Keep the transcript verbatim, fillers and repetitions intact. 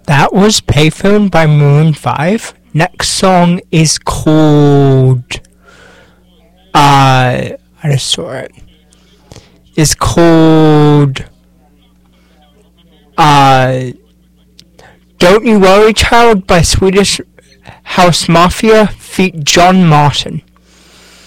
That was Payphone by Maroon five. Next song is called... Uh, I just saw it. It's called... Uh, Don't You Worry Child by Swedish House Mafia feat. John Martin.